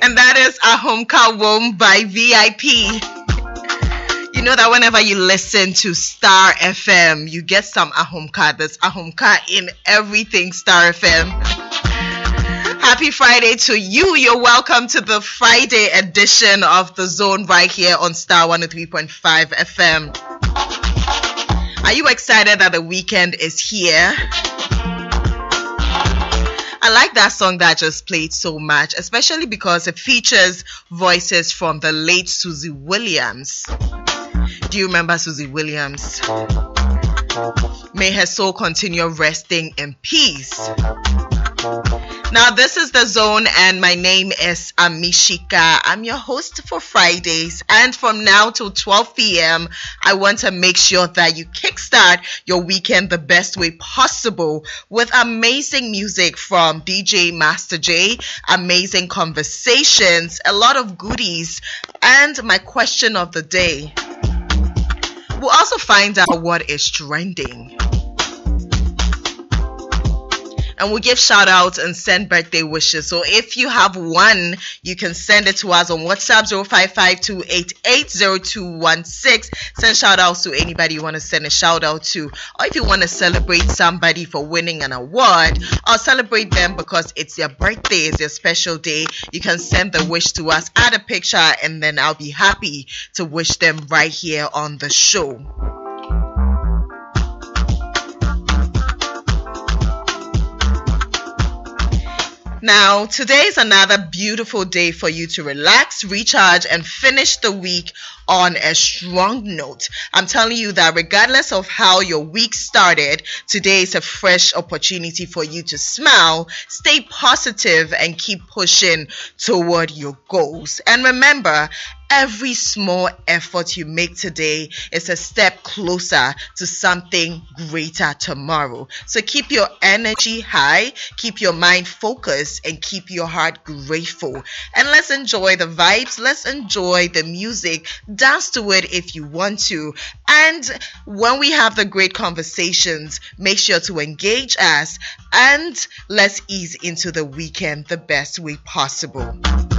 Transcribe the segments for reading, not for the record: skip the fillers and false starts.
And that is Ahomka Wom by VIP. You know that whenever you listen to Star FM, you get some Ahomka. There's Ahomka in everything Star FM. Happy Friday to you. You're welcome to the Friday edition of The Zone right here on Star 103.5 FM. Are you excited that the weekend is here? I like that song that I just played so much, especially because it features voices from the late Susie Williams. Do you remember Susie Williams? May her soul continue resting in peace. Now, this is The Zone, and my name is Amishika. I'm your host for Fridays, and from now till 12 p.m., I want to make sure that you kickstart your weekend the best way possible with amazing music from DJ Master J, amazing conversations, a lot of goodies, and my question of the day. We'll also find out what is trending. And we'll give shout outs and send birthday wishes. So if you have one, you can send it to us on WhatsApp 0552880216. Send shout outs to anybody you want to send a shout out to. Or if you want to celebrate somebody for winning an award or celebrate them because it's their birthday, it's their special day, you can send the wish to us, add a picture, and then I'll be happy to wish them right here on the show. Now, today is another beautiful day for you to relax, recharge, and finish the week on a strong note. I'm telling you that regardless of how your week started, today is a fresh opportunity for you to smile, stay positive, and keep pushing toward your goals. And remember, every small effort you make today is a step closer to something greater tomorrow. So keep your energy high, keep your mind focused, and keep your heart grateful. And let's enjoy the vibes, let's enjoy the music, dance to it if you want to. And when we have the great conversations, make sure to engage us, and let's ease into the weekend the best way possible.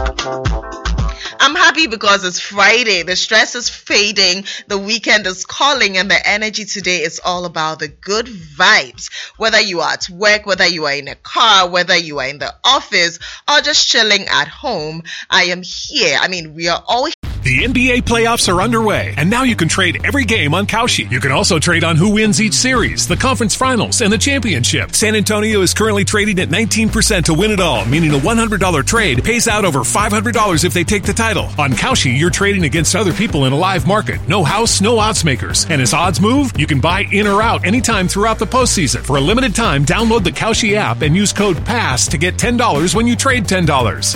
I'm happy because it's Friday. The stress is fading. The weekend is calling, and the energy today is all about the good vibes. Whether you are at work, whether you are in a car, whether you are in the office, or just chilling at home, I am here. We are all here. The NBA playoffs are underway, and now you can trade every game on Kalshi. You can also trade on who wins each series, the conference finals, and the championship. San Antonio is currently trading at 19% to win it all, meaning a $100 trade pays out over $500 if they take the title. On Kalshi, you're trading against other people in a live market. No house, no odds makers. And as odds move, you can buy in or out anytime throughout the postseason. For a limited time, download the Kalshi app and use code PASS to get $10 when you trade $10.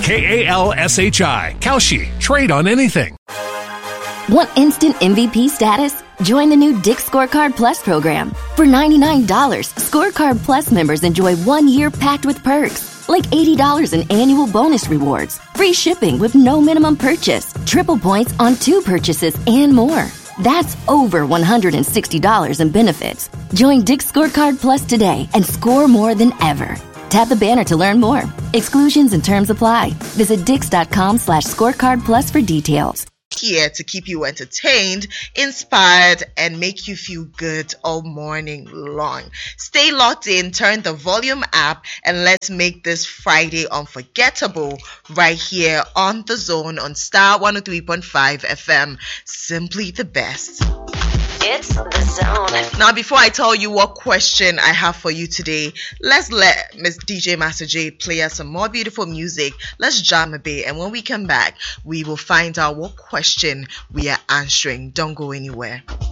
KALSHI. Kalshi. Trade on anything. Want instant MVP status? Join the new Dick's Scorecard Plus program. For $99, Scorecard Plus members enjoy 1 year packed with perks, like $80 in annual bonus rewards, free shipping with no minimum purchase, triple points on 2 purchases, and more. That's over $160 in benefits. Join Dick's Scorecard Plus today and score more than ever. Tap the banner to learn more. Exclusions and terms apply. Visit dix.com/scorecard plus for details. Here to keep you entertained, inspired, and make you feel good all morning long. Stay locked in, turn the volume up, and let's make this Friday unforgettable right here on The Zone on Star 103.5 FM. Simply the best. It's The Zone. Now, before I tell you what question I have for you today, let's let Miss DJ Master J play us some more beautiful music. Let's jam a bit, and when we come back, we will find out what question we are answering. Don't go anywhere.